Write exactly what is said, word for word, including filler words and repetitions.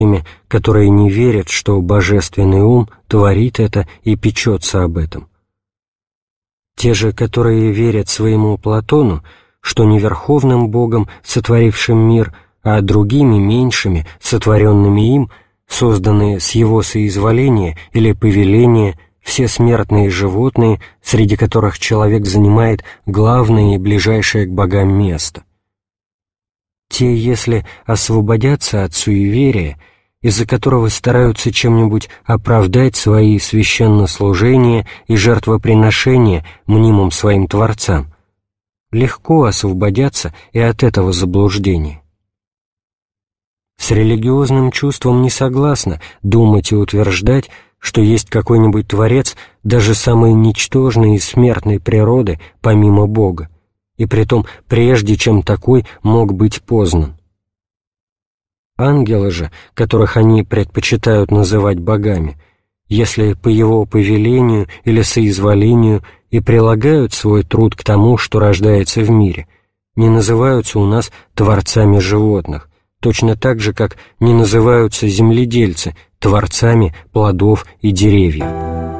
теми, которые не верят, что божественный ум творит это и печется об этом. Те же, которые верят своему Платону, что не верховным Богом, сотворившим мир, а другими меньшими, сотворенными им, созданные с его соизволения или повеления, все смертные животные, среди которых человек занимает главное и ближайшее к богам место. Те, если освободятся от суеверия, из-за которого стараются чем-нибудь оправдать свои священнослужения и жертвоприношения мнимым своим творцам, легко освободятся и от этого заблуждения. С религиозным чувством не согласно думать и утверждать, что есть какой-нибудь Творец даже самой ничтожной и смертной природы помимо Бога, и притом прежде, чем такой мог быть познан. Ангелы же, которых они предпочитают называть богами, если по его повелению или соизволению и прилагают свой труд к тому, что рождается в мире, не называются у нас творцами животных, точно так же, как не называются земледельцы творцами плодов и деревьев.